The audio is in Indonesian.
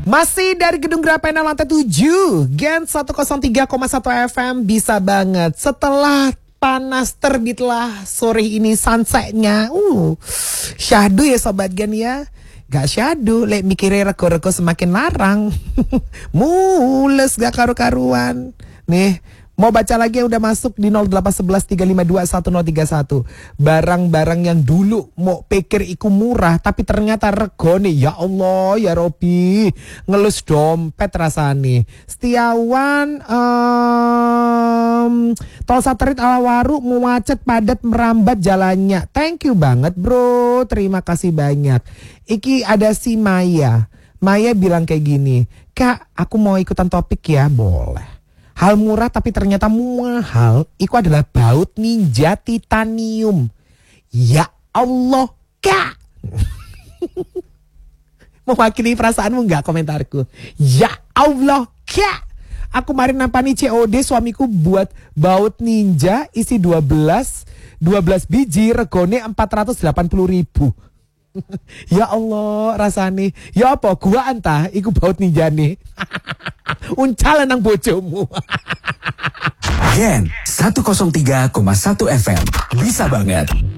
Masih dari Gedung Grapena lantai 7 Gen 103,1 FM. Bisa banget. Setelah panas terbitlah sore ini sunsetnya. Syahdu ya Sobat Gen ya. Gak syahdu, lek mikirnya rego-rego semakin larang. Mules gak karu-karuan. Nih, mau baca lagi yang udah masuk di 0811 352 1031. Barang-barang yang dulu mau pikir iku murah tapi ternyata regone, ya Allah ya Robi, ngelus dompet rasane. Setiawan tol satelit Alawaru macet padat merambat jalannya. Thank you banget bro, terima kasih banyak. Iki ada si Maya. Maya bilang kayak gini, Kak aku mau ikutan topik ya. Boleh. Hal murah tapi ternyata mahal, itu adalah baut ninja titanium. Ya Allah, Kak. Mewakili perasaanmu enggak komentarku? Ya Allah, Kak. Aku kemarin nampani COD suamiku buat baut ninja isi 12 biji regone 480.000. Ya Allah rasane. Ya apa gua antah iku baut ninja nih. Uncal nang bojomu. Gen 103,1 FM. Bisa banget.